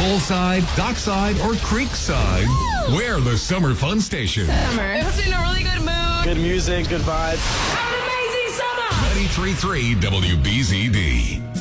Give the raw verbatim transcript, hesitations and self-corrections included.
Poolside, dockside, or creekside, we're the Summer Fun Station. Summer. It puts me in a really good mood. Good music, good vibes. Have an amazing summer. ninety-three point three W B Z D.